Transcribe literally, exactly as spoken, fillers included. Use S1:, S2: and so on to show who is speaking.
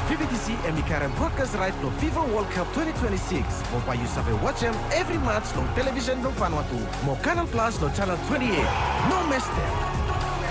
S1: V B T C emikarang broadcast right no FIFA World Cup twenty twenty-six. Mo payu sabe watch em every match no television no Vanuatu. Mo Canal Plus no channel twenty-eight. No miss them.